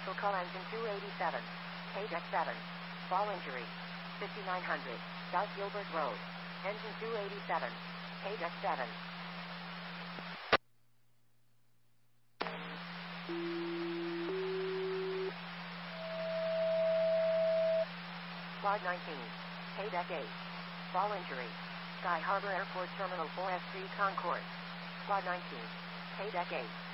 Commercial call engine 287. Page X7. Fall injury. 5900. South Gilbert Road. Engine 287. Page X7. Squad 19. Pay Deck 8. Fall injury. Sky Harbor Airport Terminal 4F3 Concourse. Squad 19. Pay Deck 8.